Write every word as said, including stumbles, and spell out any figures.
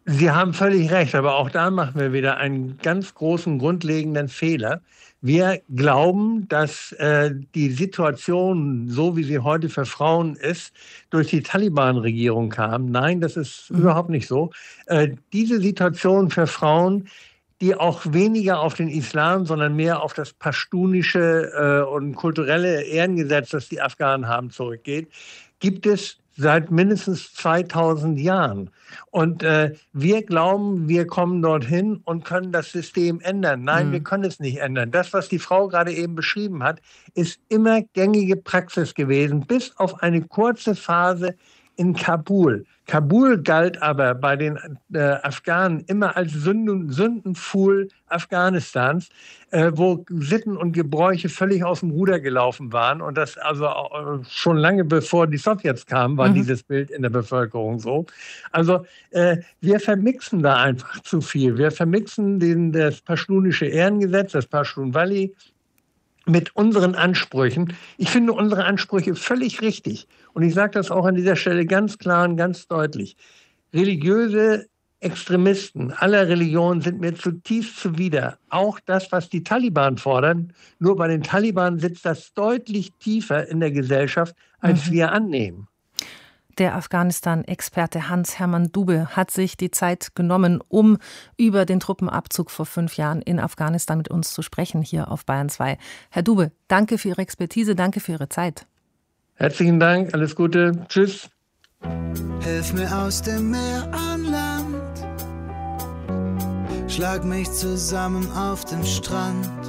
Sie haben völlig recht, aber auch da machen wir wieder einen ganz großen, grundlegenden Fehler. Wir glauben, dass äh, die Situation, so wie sie heute für Frauen ist, durch die Taliban-Regierung kam. Nein, das ist Mhm. überhaupt nicht so. Äh, diese Situation für Frauen, die auch weniger auf den Islam, sondern mehr auf das pashtunische äh, und kulturelle Ehrengesetz, das die Afghanen haben, zurückgeht, gibt es seit mindestens zweitausend Jahren. Und äh, wir glauben, wir kommen dorthin und können das System ändern. Nein, Mhm. wir können es nicht ändern. Das, was die Frau gerade eben beschrieben hat, ist immer gängige Praxis gewesen, bis auf eine kurze Phase in Kabul. Kabul galt aber bei den äh, Afghanen immer als Sünden, Sündenpfuhl Afghanistans, äh, wo Sitten und Gebräuche völlig aus dem Ruder gelaufen waren. Und das also äh, schon lange bevor die Sowjets kamen, war Mhm. dieses Bild in der Bevölkerung so. Also äh, wir vermixen da einfach zu viel. Wir vermixen den, das pashtunische Ehrengesetz, das Pashtun Valley, mit unseren Ansprüchen. Ich finde unsere Ansprüche völlig richtig. Und ich sage das auch an dieser Stelle ganz klar und ganz deutlich. Religiöse Extremisten aller Religionen sind mir zutiefst zuwider. Auch das, was die Taliban fordern. Nur bei den Taliban sitzt das deutlich tiefer in der Gesellschaft, als Mhm. wir annehmen. Der Afghanistan-Experte Hans-Hermann Dube hat sich die Zeit genommen, um über den Truppenabzug vor fünf Jahren in Afghanistan mit uns zu sprechen, hier auf Bayern zwei. Herr Dube, danke für Ihre Expertise, danke für Ihre Zeit. Herzlichen Dank, alles Gute, tschüss. Hilf mir aus dem Meer an Land, schlag mich zusammen auf dem Strand.